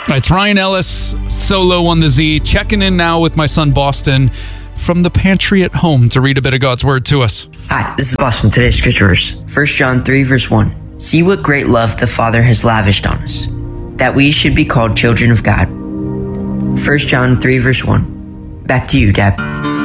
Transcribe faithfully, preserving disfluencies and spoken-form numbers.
It's Ryan Ellis, solo on the Z, checking in now with my son Boston from the pantry at home to read a bit of God's word to us. Hi, this is Boston. Today's scripture verse, First John three, verse one. See what great love the Father has lavished on us, that we should be called children of God. First John three, verse one. Back to you, Dad.